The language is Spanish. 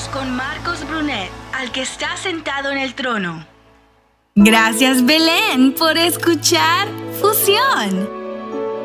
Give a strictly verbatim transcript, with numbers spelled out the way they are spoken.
Fusionemos con Marcos Brunet, al que está sentado en el trono. Gracias, Belén, por escuchar Fusión.